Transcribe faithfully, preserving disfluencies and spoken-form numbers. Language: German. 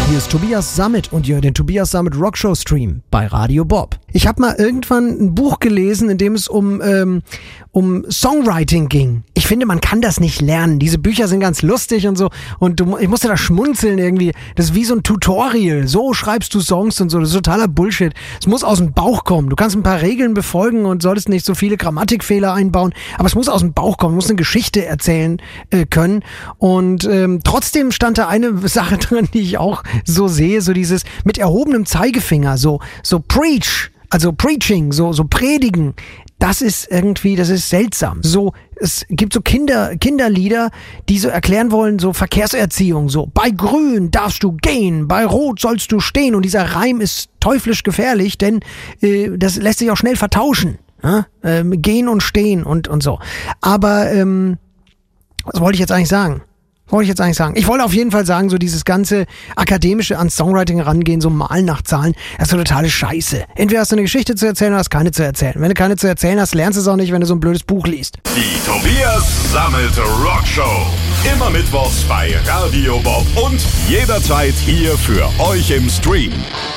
Hier ist Tobias Sammet und ihr hört den Tobias Sammet Rockshow Stream bei Radio Bob. Ich habe mal irgendwann ein Buch gelesen, in dem es um, ähm, um Songwriting ging. Ich finde, man kann das nicht lernen. Diese Bücher sind ganz lustig und so. Und du, ich musste da schmunzeln irgendwie. Das ist wie so ein Tutorial. So schreibst du Songs und so. Das ist totaler Bullshit. Es muss aus dem Bauch kommen. Du kannst ein paar Regeln befolgen und solltest nicht so viele Grammatikfehler einbauen. Aber es muss aus dem Bauch kommen. Du musst eine Geschichte erzählen äh, können. Und ähm, trotzdem stand da eine Sache drin, die ich auch so sehe. So dieses mit erhobenem Zeigefinger. So, so preach. Also Preaching, so, so Predigen, das ist irgendwie, das ist seltsam. So, es gibt so Kinder, Kinderlieder, die so erklären wollen, so Verkehrserziehung, so bei Grün darfst du gehen, bei Rot sollst du stehen. Und dieser Reim ist teuflisch gefährlich, denn äh, das lässt sich auch schnell vertauschen. Ja? Ähm, gehen und stehen und, und so. Aber, ähm, was wollte ich jetzt eigentlich sagen? Wollte ich jetzt eigentlich sagen. Ich wollte auf jeden Fall sagen, so dieses ganze akademische an Songwriting rangehen, so Malen nach Zahlen, das ist so totale Scheiße. Entweder hast du eine Geschichte zu erzählen oder hast keine zu erzählen. Wenn du keine zu erzählen hast, lernst du es auch nicht, wenn du so ein blödes Buch liest. Die Tobias Sammet Rockshow. Immer mittwochs bei Radio Bob und jederzeit hier für euch im Stream.